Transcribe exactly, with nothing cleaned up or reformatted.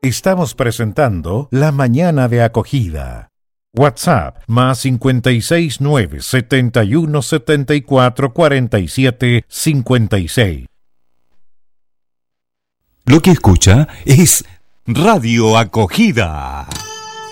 Estamos presentando La Mañana de Acogida. WhatsApp más cincuenta y seis nueve setenta y uno setenta y cuatro cuarenta y siete cincuenta y seis. Lo que escucha es Radio Acogida.